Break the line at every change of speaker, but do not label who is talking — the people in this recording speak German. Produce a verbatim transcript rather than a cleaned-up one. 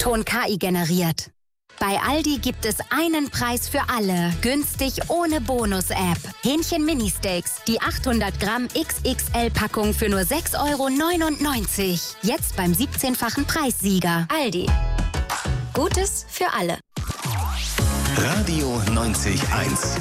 Ton K I generiert. Bei Aldi gibt es einen Preis für alle. Günstig ohne Bonus-App. Hähnchen Mini-Steaks. Die achthundert Gramm X X L-Packung für nur sechs Euro neunundneunzig. Jetzt beim siebzehnfachen Preissieger. Aldi. Gutes für alle.
Radio neunzig Komma eins